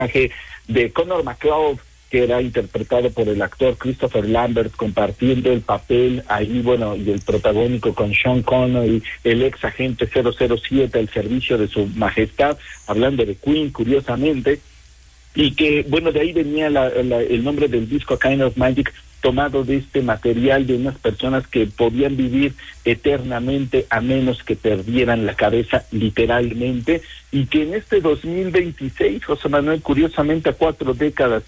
de Connor McLeod, que era interpretado por el actor Christopher Lambert, compartiendo el papel ahí, bueno, y el protagónico con Sean Connery, el ex agente 007 al servicio de su majestad, hablando de Queen, curiosamente, y que, bueno, de ahí venía el nombre del disco, Kind of Magic, tomado de este material de unas personas que podían vivir eternamente a menos que perdieran la cabeza literalmente, y que en este 2026, José Manuel, curiosamente a 4 décadas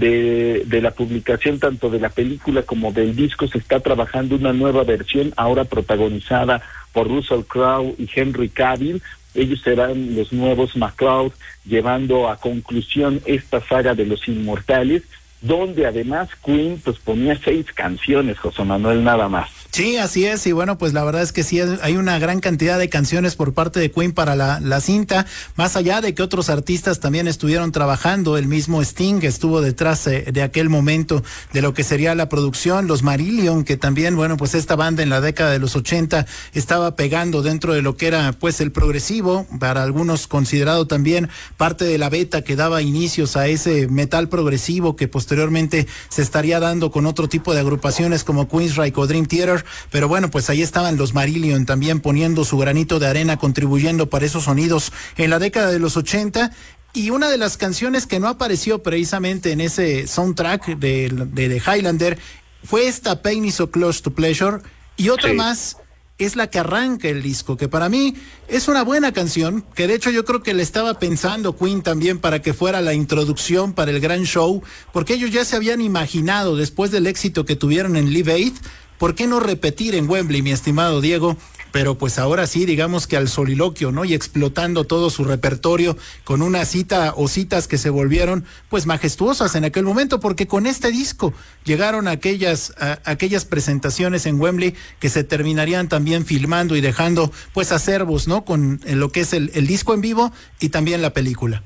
de la publicación tanto de la película como del disco, se está trabajando una nueva versión, ahora protagonizada por Russell Crowe y Henry Cavill. Ellos serán los nuevos McLeod, llevando a conclusión esta saga de los inmortales, donde además Queen pues ponía 6 canciones, José Manuel, nada más. Sí, así es, y bueno, pues la verdad es que sí, hay una gran cantidad de canciones por parte de Queen para la cinta, más allá de que otros artistas también estuvieron trabajando. El mismo Sting estuvo detrás de aquel momento de lo que sería la producción, los Marillion, que también, bueno, pues esta banda en la década de los 80 estaba pegando dentro de lo que era pues el progresivo, para algunos considerado también parte de la beta que daba inicios a ese metal progresivo que posteriormente se estaría dando con otro tipo de agrupaciones como Queensryche o Dream Theater. Pero bueno, pues ahí estaban los Marillion también poniendo su granito de arena, contribuyendo para esos sonidos en la década de los 80. Y una de las canciones que no apareció precisamente en ese soundtrack de Highlander fue esta Pain is So Close to Pleasure, y otra más es la que arranca el disco, que para mí es una buena canción, que de hecho yo creo que le estaba pensando Queen también para que fuera la introducción para el gran show, porque ellos ya se habían imaginado, después del éxito que tuvieron en Live Aid, ¿por qué no repetir en Wembley, mi estimado Diego? Pero pues ahora sí, digamos que al soliloquio, ¿no? Y explotando todo su repertorio con una cita o citas que se volvieron pues majestuosas en aquel momento, porque con este disco llegaron aquellas presentaciones en Wembley que se terminarían también filmando y dejando pues acervos, ¿no? Con lo que es el disco en vivo y también la película.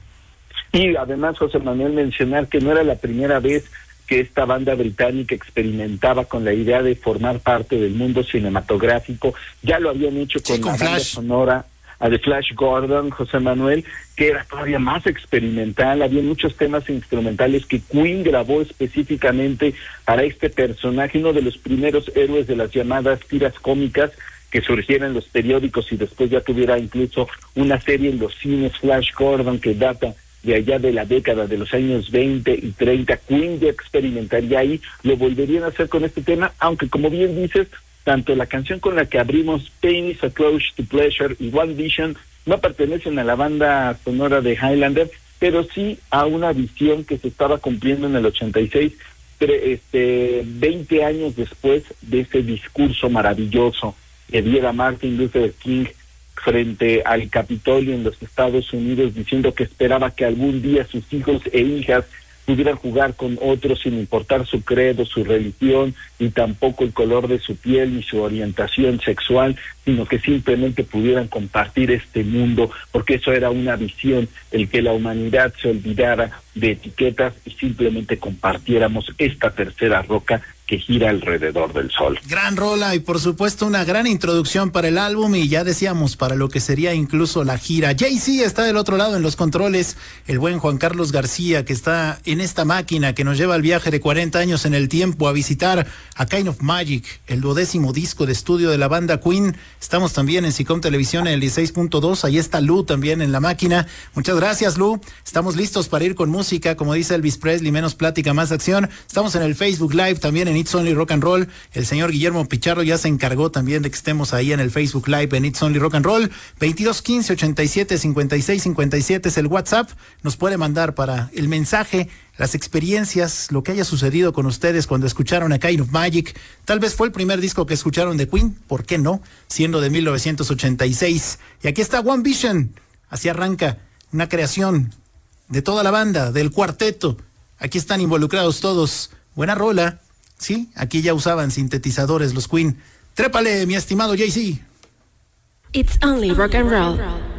Y además, José Manuel, mencionar que no era la primera vez que esta banda británica experimentaba con la idea de formar parte del mundo cinematográfico. Ya lo habían hecho con la banda sonora de Flash Gordon, José Manuel, que era todavía más experimental. Había muchos temas instrumentales que Queen grabó específicamente para este personaje, uno de los primeros héroes de las llamadas tiras cómicas que surgieran en los periódicos y después ya tuviera incluso una serie en los cines, Flash Gordon, que data de allá de la década de los años 20 y 30, Queen ya experimentaría ahí, lo volverían a hacer con este tema, aunque como bien dices, tanto la canción con la que abrimos, Pain is So Close to Pleasure y One Vision, no pertenecen a la banda sonora de Highlander, pero sí a una visión que se estaba cumpliendo en el 86, 20 años después de ese discurso maravilloso que diera Martin Luther King frente al Capitolio en los Estados Unidos, diciendo que esperaba que algún día sus hijos e hijas pudieran jugar con otros sin importar su credo, su religión, y tampoco el color de su piel ni su orientación sexual, sino que simplemente pudieran compartir este mundo, porque eso era una visión, el que la humanidad se olvidara de etiquetas y simplemente compartiéramos esta tercera roca que gira alrededor del sol. Gran rola y por supuesto una gran introducción para el álbum, y ya decíamos para lo que sería incluso la gira. Jay-Z está del otro lado en los controles, el buen Juan Carlos García, que está en esta máquina que nos lleva al viaje de 40 años en el tiempo a visitar a Kind of Magic, el 12º disco de estudio de la banda Queen. Estamos también en Sicom Televisión en el 16.2, ahí está Lu también en la máquina. Muchas gracias, Lu. Estamos listos para ir con música, como dice Elvis Presley, menos plática, más acción. Estamos en el Facebook Live, también en It's Only Rock and Roll. El señor Guillermo Pichardo ya se encargó también de que estemos ahí en el Facebook Live en It's Only Rock and Roll. 2215-87-56-57 es el WhatsApp. Nos puede mandar para el mensaje, las experiencias, lo que haya sucedido con ustedes cuando escucharon a Kind of Magic. Tal vez fue el primer disco que escucharon de Queen, ¿por qué no? Siendo de 1986. Y aquí está One Vision. Así arranca una creación de toda la banda, del cuarteto. Aquí están involucrados todos. Buena rola. Sí, aquí ya usaban sintetizadores los Queen. Trépale, mi estimado Jay-Z. It's Only Rock and Roll.